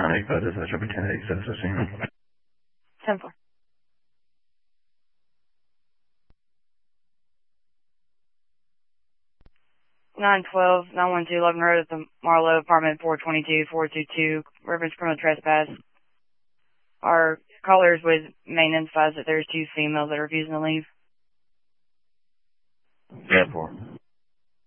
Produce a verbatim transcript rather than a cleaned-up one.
nine eight five, this is Triple ten eight seven sixteen. ten four. nine twelve, nine one two, Logan Road at the Marlowe, apartment four twenty-two, four two two, reference criminal trespass. Our callers with maintenance advised that there's two females that are refusing to leave. ten four.